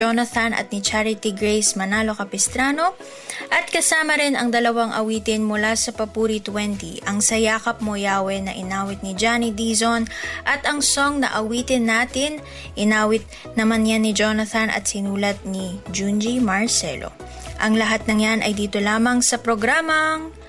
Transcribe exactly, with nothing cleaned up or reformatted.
Jonathan at ni Charity Grace Manalo Capistrano, at kasama rin ang dalawang awitin mula sa Papuri twenty, ang Sayakap Mo Yahweh na inawit ni Johnny Dizon at ang song na awitin natin, inawit naman yan ni Jonathan at sinulat ni Junji Marcelo. Ang lahat ng yan ay dito lamang sa programang